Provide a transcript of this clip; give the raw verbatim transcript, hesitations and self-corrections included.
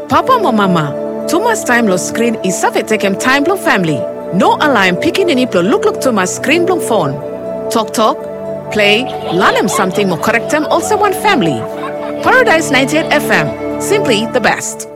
Papa mo mama, Thomas time lo screen is safetekem time blow family. No align picking any plo look look Thomas screen blow phone. Talk talk, play, learn them something more correct them also one family. Paradise ninety-eight F M, simply the best.